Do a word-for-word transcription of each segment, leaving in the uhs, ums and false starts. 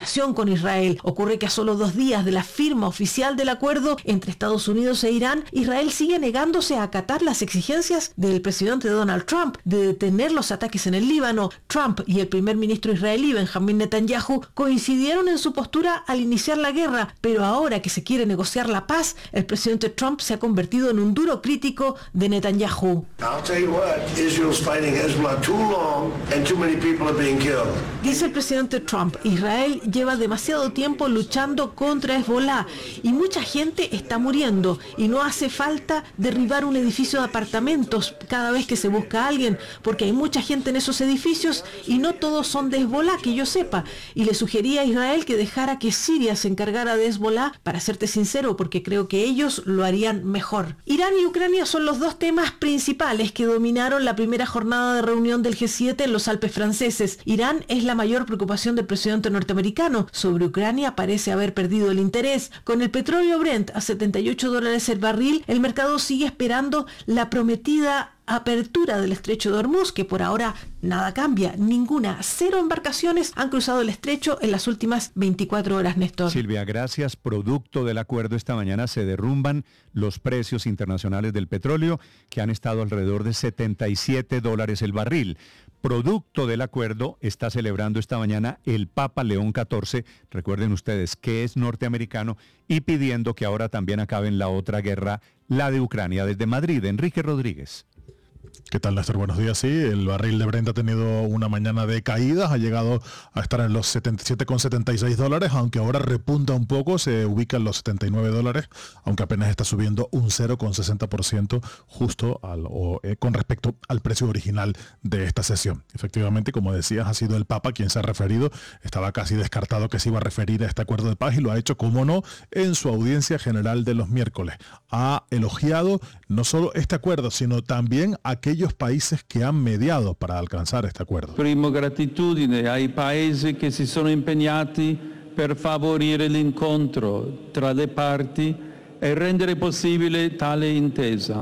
cooperación con Israel. Ocurre que a solo dos días de la firma oficial del acuerdo entre Estados Unidos e Irán, Israel sigue negándose a acatar las exigencias del presidente Donald Trump de detener los ataques en el Líbano. Trump y el primer ministro israelí Benjamin Netanyahu coincidieron en su postura al iniciar la guerra, pero ahora que se quiere negociar la paz, el presidente Trump se ha convertido en un duro crítico de Netanyahu. Dice el presidente Trump, Israel lleva demasiado tiempo luchando contra Hezbollah y mucha gente está muriendo y no hace falta derribar un edificio de apartamentos cada vez que se busca a alguien, porque hay mucha gente en esos edificios y no todos son de Hezbollah, que yo sepa. Y le sugería a Israel que dejara que Siria se encargara de Hezbollah, para serte sincero, porque creo que ellos lo harían mejor. Irán y Ucrania son los dos temas principales que dominaron la primera jornada de reunión del G siete en los Alpes franceses. Irán es la mayor preocupación del presidente norteamericano. Sobre Ucrania parece haber perdido el interés. Con el petróleo Brent a setenta y ocho dólares el barril, el mercado sigue esperando la prometida apertura del estrecho de Hormuz, que por ahora nada cambia, ninguna, cero embarcaciones han cruzado el estrecho en las últimas veinticuatro horas, Néstor. Silvia, gracias. Producto del acuerdo, esta mañana se derrumban los precios internacionales del petróleo, que han estado alrededor de setenta y siete dólares el barril. Producto del acuerdo, está celebrando esta mañana el Papa León catorce, recuerden ustedes que es norteamericano, y pidiendo que ahora también acabe en la otra guerra, la de Ucrania. Desde Madrid, Enrique Rodríguez. ¿Qué tal, Néstor? Buenos días. Sí, el barril de Brent ha tenido una mañana de caídas, ha llegado a estar en los setenta y siete con setenta y seis dólares, aunque ahora repunta un poco, se ubica en los setenta y nueve dólares, aunque apenas está subiendo un cero coma sesenta por ciento justo al, o, eh, con respecto al precio original de esta sesión. Efectivamente, como decías, ha sido el Papa quien se ha referido, estaba casi descartado que se iba a referir a este acuerdo de paz y lo ha hecho, como no, en su audiencia general de los miércoles. Ha elogiado no solo este acuerdo, sino también aquellos países che hanno mediato per alcanzare questo accordo. Primo, gratitudine ai paesi che si sono impegnati per favorire l'incontro tra le parti e rendere possibile tale intesa.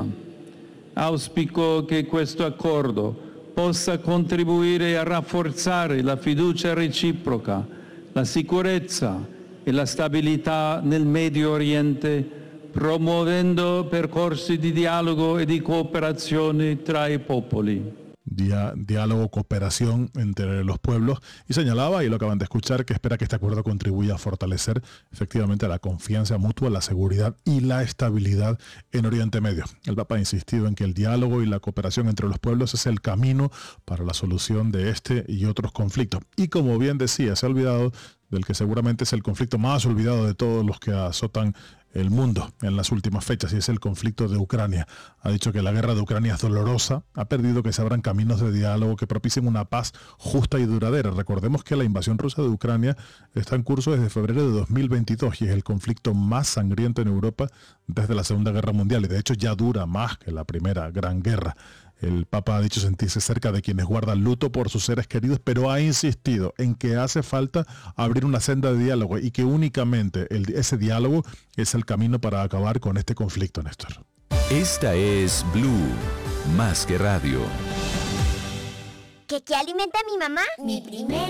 Auspico che questo accordo possa contribuire a rafforzare la fiducia reciproca, la sicurezza e la stabilità nel Medio Oriente, promuovendo percorsi di dialogo e di cooperazione tra i popoli. Dia, diálogo, cooperación entre los pueblos, y señalaba, y lo acaban de escuchar, que espera que este acuerdo contribuya a fortalecer efectivamente la confianza mutua, la seguridad y la estabilidad en Oriente Medio. El Papa ha insistido en que el diálogo y la cooperación entre los pueblos es el camino para la solución de este y otros conflictos. Y como bien decía, se ha olvidado del que seguramente es el conflicto más olvidado de todos los que azotan el mundo en las últimas fechas, y es el conflicto de Ucrania. Ha dicho que la guerra de Ucrania es dolorosa, ha perdido que se abran caminos de diálogo que propicien una paz justa y duradera. Recordemos que la invasión rusa de Ucrania está en curso desde febrero de dos mil veintidós y es el conflicto más sangriento en Europa desde la Segunda Guerra Mundial, y de hecho ya dura más que la Primera Gran Guerra. El Papa ha dicho sentirse cerca de quienes guardan luto por sus seres queridos, pero ha insistido en que hace falta abrir una senda de diálogo y que únicamente el, ese diálogo es el camino para acabar con este conflicto, Néstor. Esta es Blue, más que radio. ¿Qué, qué alimenta a mi mamá? Mi primer